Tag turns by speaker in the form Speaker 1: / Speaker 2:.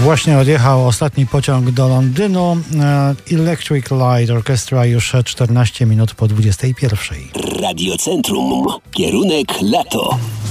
Speaker 1: Właśnie odjechał ostatni pociąg do Londynu. Electric Light Orchestra już 14 minut po 21.
Speaker 2: Radiocentrum. Kierunek lato.